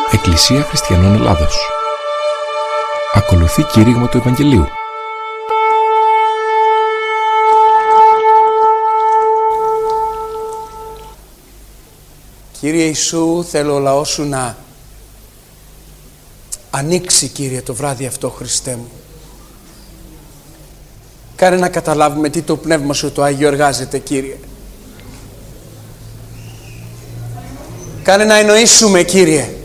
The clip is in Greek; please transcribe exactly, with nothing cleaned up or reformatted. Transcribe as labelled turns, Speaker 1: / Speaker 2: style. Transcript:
Speaker 1: Εκκλησία Χριστιανών Ελλάδος. Ακολουθεί κήρυγμα του Ευαγγελίου.
Speaker 2: Κύριε Ιησού, θέλω ο λαός σου να ανοίξει, Κύριε, το βράδυ αυτό, Χριστέ μου. Κάνε να καταλάβουμε τι το Πνεύμα σου το Άγιο εργάζεται, Κύριε. Κάνε να εννοήσουμε, Κύριε,